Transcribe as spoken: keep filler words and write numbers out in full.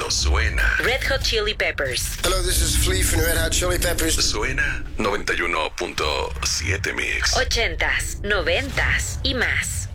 pero suena. Red Hot Chili Peppers. Hello, this is Flea from Red Hot Chili Peppers. Suena noventa y uno punto siete Mix. Ochentas, noventas y más.